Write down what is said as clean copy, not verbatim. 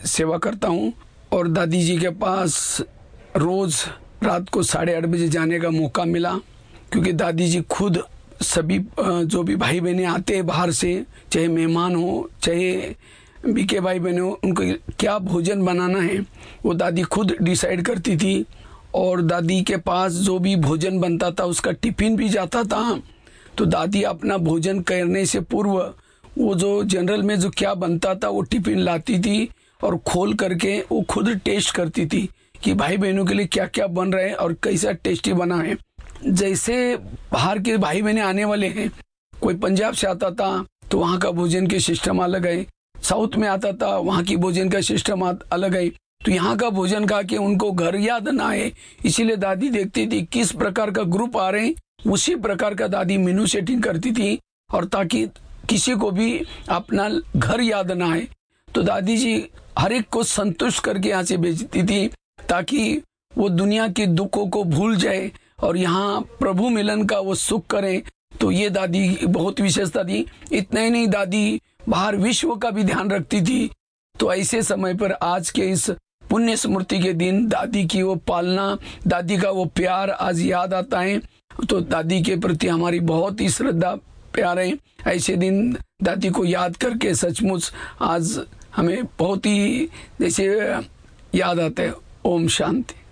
सेवा करता हूँ और दादी जी के पास रोज़ रात को 8:30 बजे जाने का मौका मिला, क्योंकि दादी जी खुद सभी जो भी भाई बहनें आते हैं बाहर से, चाहे मेहमान हो चाहे बीके भाई बहने हो, उनको क्या भोजन बनाना है वो दादी खुद डिसाइड करती थी। और दादी के पास जो भी भोजन बनता था उसका टिफ़िन भी जाता था, तो दादी अपना भोजन करने से पूर्व वो जो जनरल में जो क्या बनता था वो टिफ़िन लाती थी और खोल करके वो खुद टेस्ट करती थी कि भाई बहनों के लिए क्या क्या बन रहा है और कैसा टेस्टी बना है। जैसे बाहर के भाई बहनें आने वाले हैं, कोई पंजाब से आता था तो वहाँ का भोजन के सिस्टम अलग है, साउथ में आता था वहाँ की भोजन का सिस्टम अलग है, तो यहाँ का भोजन खा के उनको घर याद ना आए, इसीलिए दादी देखती थी किस प्रकार का ग्रुप आ रहे हैं, उसी प्रकार का दादी मेनू सेटिंग करती थी और ताकि किसी को भी अपना घर याद ना आए। तो दादी जी हर एक को संतुष्ट करके यहाँ से भेजती थी ताकि वो दुनिया के दुखों को भूल जाए और यहाँ प्रभु मिलन का वो सुख करें। तो ये दादी बहुत विशेषता थी। इतना ही नहीं, दादी बाहर विश्व का भी ध्यान रखती थी। तो ऐसे समय पर आज के इस पुण्य स्मृति के दिन दादी की वो पालना, दादी का वो प्यार आज याद आता है। तो दादी के प्रति हमारी बहुत ही श्रद्धा प्यार है। ऐसे दिन दादी को याद करके सचमुच आज हमें बहुत ही जैसे याद आता है। ओम शांति।